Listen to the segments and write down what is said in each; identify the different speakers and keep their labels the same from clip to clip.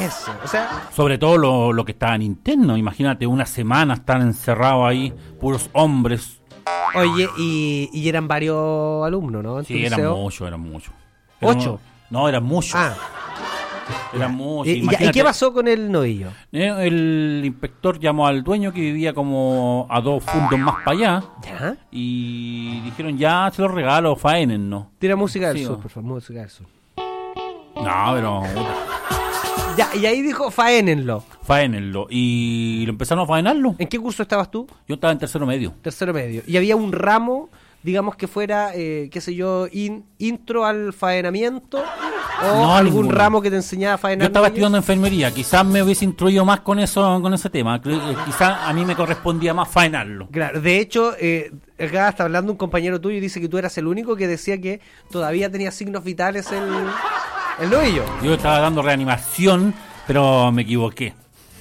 Speaker 1: eso. O sea,
Speaker 2: sobre todo lo que estaban internos. Imagínate, una semana están encerrados ahí, puros hombres.
Speaker 1: oye, y eran varios alumnos, ¿no? En tu
Speaker 2: Sí, eran
Speaker 1: liceo.
Speaker 2: muchos.
Speaker 1: ¿8?
Speaker 2: No, eran muchos.
Speaker 1: Ah,
Speaker 2: Eran muchos.
Speaker 1: ¿y
Speaker 2: Imagínate,
Speaker 1: qué pasó con el novillo?
Speaker 2: El inspector llamó al dueño que vivía como a 2 fundos más para allá.
Speaker 1: ¿Ya?
Speaker 2: Y dijeron, ya se los regalo, faenen, ¿no?
Speaker 1: Tira música del
Speaker 2: Sí,
Speaker 1: sur,
Speaker 2: ¿no?
Speaker 1: por favor, música del sur.
Speaker 2: No, pero
Speaker 1: Ya, y ahí dijo, faénenlo.
Speaker 2: faénenlo. Y lo empezaron a faenarlo.
Speaker 1: ¿En qué curso estabas tú?
Speaker 2: Yo estaba en tercero medio.
Speaker 1: Tercero medio. Y había un ramo, digamos que fuera, qué sé yo, intro al faenamiento, o
Speaker 2: No,
Speaker 1: algún
Speaker 2: ninguno.
Speaker 1: ramo que te enseñaba a faenar.
Speaker 2: Yo estaba
Speaker 1: niños.
Speaker 2: estudiando enfermería. Quizás me hubiese instruido más con ese tema. Quizás a mí me correspondía más faenarlo.
Speaker 1: Claro, de hecho, acá está hablando un compañero tuyo y dice que tú eras el único que decía que todavía tenía signos vitales el novillo.
Speaker 2: Yo estaba dando reanimación, pero me equivoqué.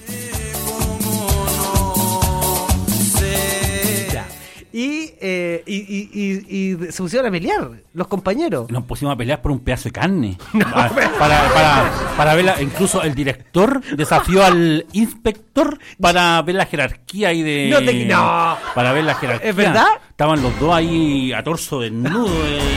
Speaker 1: Ya. Y se pusieron a pelear los compañeros.
Speaker 2: Nos pusimos a pelear por un pedazo de carne. Para ver incluso el director desafió al inspector para ver la jerarquía ahí de.
Speaker 1: No.
Speaker 2: Para ver la jerarquía.
Speaker 1: ¿Es verdad?
Speaker 2: Estaban los dos ahí a torso desnudo.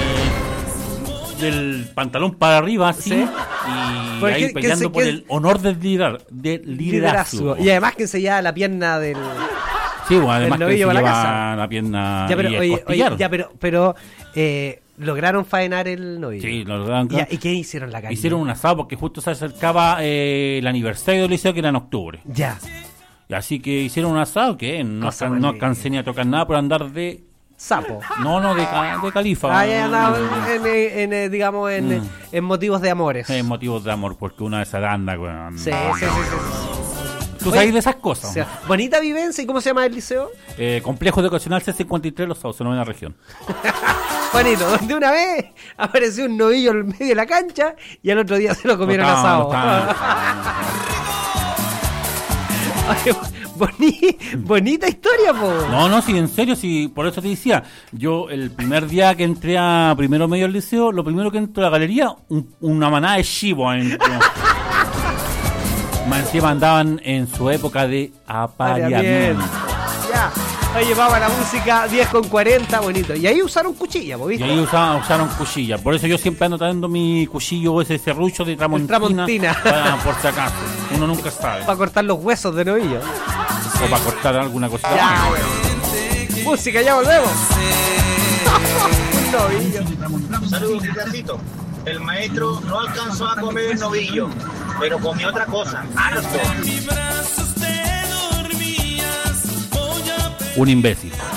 Speaker 2: Del pantalón para arriba, así.
Speaker 1: ¿Sí?
Speaker 2: Y
Speaker 1: Porque
Speaker 2: ahí peleando por el honor del liderazgo.
Speaker 1: Y además que enseñaba la pierna del...
Speaker 2: Sí, bueno, además
Speaker 1: el
Speaker 2: que se
Speaker 1: novillo para la
Speaker 2: lleva
Speaker 1: casa.
Speaker 2: la pierna
Speaker 1: Ya, pero,
Speaker 2: y el
Speaker 1: oye,
Speaker 2: costillar.
Speaker 1: ya, pero lograron faenar el novillo.
Speaker 2: Sí, lo lograron.
Speaker 1: ¿Y qué hicieron la carne?
Speaker 2: Hicieron un asado porque justo se acercaba el aniversario del liceo, que era en octubre.
Speaker 1: Ya.
Speaker 2: Y así que hicieron un asado que no alcancé ni a tocar nada por andar de...
Speaker 1: Sapo.
Speaker 2: No, de califa.
Speaker 1: Ahí andaba digamos, en motivos de amores.
Speaker 2: Motivos de amor, porque una de esas anda, weón.
Speaker 1: Sí.
Speaker 2: ¿Tú
Speaker 1: Oye,
Speaker 2: sabes de esas cosas?
Speaker 1: O sea, bonita vivencia. ¿Y cómo se llama el liceo?
Speaker 2: Complejo Educacional C53 Los Sauces, 9ª región.
Speaker 1: Bonito, donde una vez apareció un novillo en medio de la cancha y al otro día se lo comieron asado. Bonita historia, po.
Speaker 2: No, sí, en serio, sí, por eso te decía. Yo, el primer día que entré a primero medio del liceo, lo primero que entró a la galería, una manada de chivo. Más encima andaban en su época de apareamiento.
Speaker 1: Ya. Oye, vamos a la música 10:40, bonito. Y ahí usaron cuchilla, ¿viste?
Speaker 2: Y ahí usaron cuchilla. Por eso yo siempre ando trayendo mi cuchillo, ese serrucho de Tramontina. Por si acaso. Uno nunca sabe.
Speaker 1: Para cortar los huesos de novillo.
Speaker 2: O para cortar alguna cosita.
Speaker 1: Ya, música, ya volvemos. Un novillo.
Speaker 3: Saludos, Ricardito. El maestro no alcanzó a comer el novillo, pero comió otra cosa, harto.
Speaker 2: Un imbécil.